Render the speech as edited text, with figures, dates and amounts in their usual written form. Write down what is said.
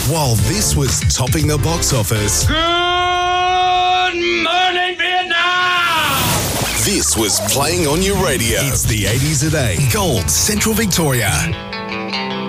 While this was topping the box office, Good morning, Vietnam! this was playing on your radio. It's the 80s at 8. Gold, Central Victoria.